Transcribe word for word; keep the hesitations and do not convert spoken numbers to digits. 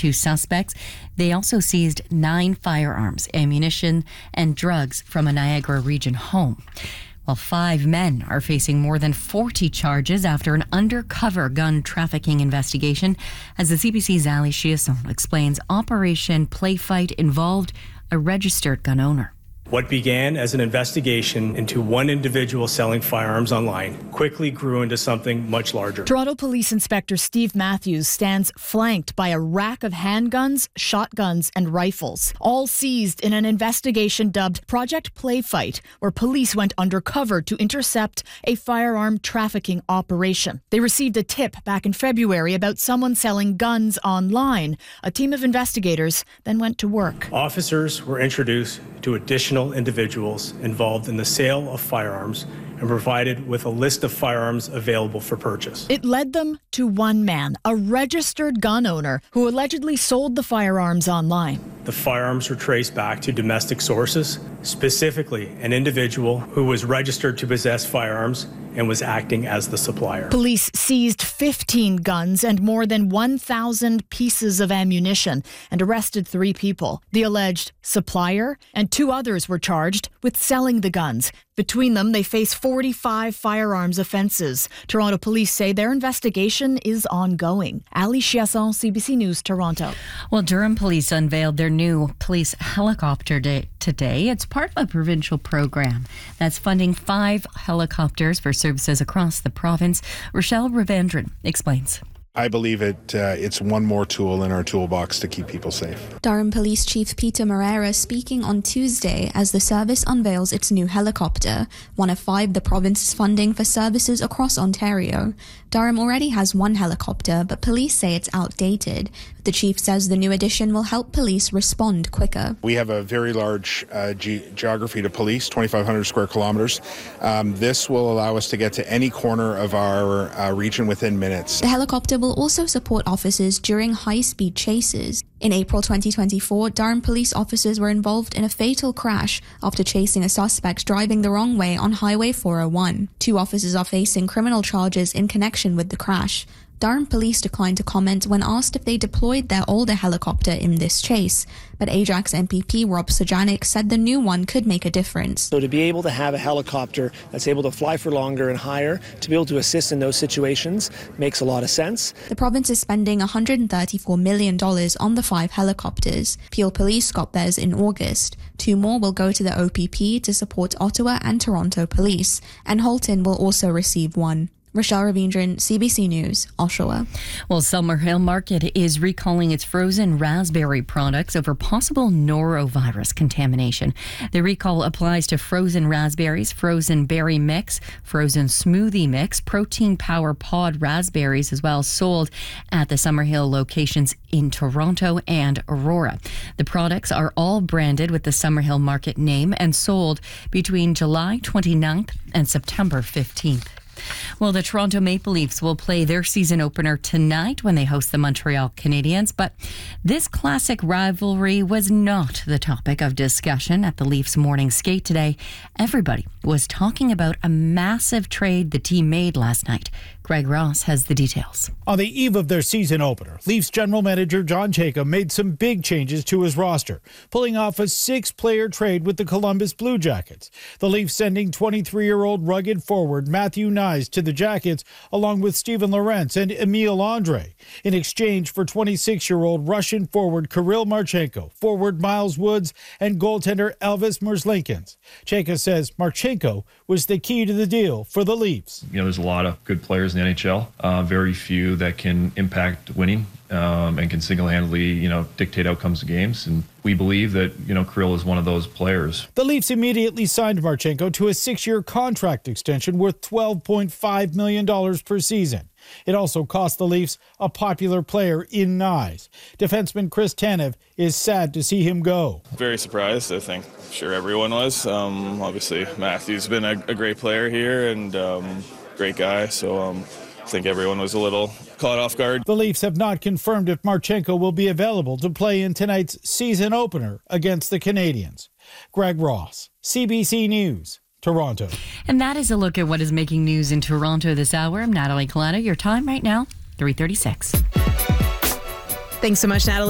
two suspects. They also seized nine firearms, ammunition, and drugs from a Niagara region home. While five men are facing more than forty charges after an undercover gun trafficking investigation. As the C B C's Ali Chiasson explains, Operation Play Fight involved a registered gun owner. What began as an investigation into one individual selling firearms online quickly grew into something much larger. Toronto Police Inspector Steve Matthews stands flanked by a rack of handguns, shotguns, and rifles, all seized in an investigation dubbed Project Play Fight, where police went undercover to intercept a firearm trafficking operation. They received a tip back in February about someone selling guns online. A team of investigators then went to work. Officers were introduced to additional individuals involved in the sale of firearms and provided with a list of firearms available for purchase. It led them to one man, a registered gun owner who allegedly sold the firearms online. The firearms were traced back to domestic sources, specifically an individual who was registered to possess firearms and was acting as the supplier. Police seized fifteen guns and more than one thousand pieces of ammunition and arrested three people. The alleged supplier and two others were charged with selling the guns. Between them, they face forty-five firearms offences. Toronto police say their investigation is ongoing. Ali Chiasson, C B C News, Toronto. Well, Durham police unveiled their new police helicopter day today. It's part of a provincial program that's funding five helicopters for services across the province. Rochelle Ravandran explains. I believe it. Uh, it's one more tool in our toolbox to keep people safe. Durham Police Chief Peter Moreira speaking on Tuesday as the service unveils its new helicopter, one of five the province is funding for services across Ontario. Durham already has one helicopter, but police say it's outdated. The chief says the new addition will help police respond quicker. We have a very large uh, ge- geography to police, twenty-five hundred square kilometres. Um, this will allow us to get to any corner of our uh, region within minutes. The helicopter will also support officers during high-speed chases. In April twenty twenty-four, Durham police officers were involved in a fatal crash after chasing a suspect driving the wrong way on Highway four oh one. Two officers are facing criminal charges in connection with the crash. Durham police declined to comment when asked if they deployed their older helicopter in this chase, but Ajax M P P Rob Sojanic said the new one could make a difference. So to be able to have a helicopter that's able to fly for longer and higher, to be able to assist in those situations, makes a lot of sense. The province is spending one hundred thirty-four million dollars on the five helicopters. Peel Police got theirs in August. Two more will go to the O P P to support Ottawa and Toronto Police, and Halton will also receive one. Rochelle Ravindran, C B C News, Oshawa. Well, Summerhill Market is recalling its frozen raspberry products over possible norovirus contamination. The recall applies to frozen raspberries, frozen berry mix, frozen smoothie mix, protein power pod raspberries, as well, sold at the Summerhill locations in Toronto and Aurora. The products are all branded with the Summerhill Market name and sold between July twenty-ninth and September fifteenth. Well, the Toronto Maple Leafs will play their season opener tonight when they host the Montreal Canadiens, but this classic rivalry was not the topic of discussion at the Leafs morning skate today. Everybody was talking about a massive trade the team made last night. Greg Ross has the details. On the eve of their season opener, Leafs general manager John Chayka made some big changes to his roster, pulling off a six-player trade with the Columbus Blue Jackets. The Leafs sending twenty-three-year-old rugged forward Matthew Knies to the Jackets, along with Steven Lorentz and Emil Andre, in exchange for twenty-six-year-old Russian forward Kirill Marchenko, forward Miles Woods, and goaltender Elvis Merzlikins. Chayka says Marchenko was the key to the deal for the Leafs. You know, there's a lot of good players in the N H L, uh, very few that can impact winning um, and can single-handedly, you know, dictate outcomes of games. And we believe that, you know, Kirill is one of those players. The Leafs immediately signed Marchenko to a six-year contract extension worth twelve point five million dollars per season. It also cost the Leafs a popular player in Knies. Defenseman Chris Tanev is sad to see him go. Very surprised. I think sure everyone was. Um, obviously, Matthew's been a, a great player here and um, great guy. So um, I think everyone was a little caught off guard. The Leafs have not confirmed if Marchenko will be available to play in tonight's season opener against the Canadiens. Greg Ross, C B C News, Toronto. And that is a look at what is making news in Toronto this hour. I'm Natalie Collada. Your time right now, three thirty-six. Thanks so much, Natalie.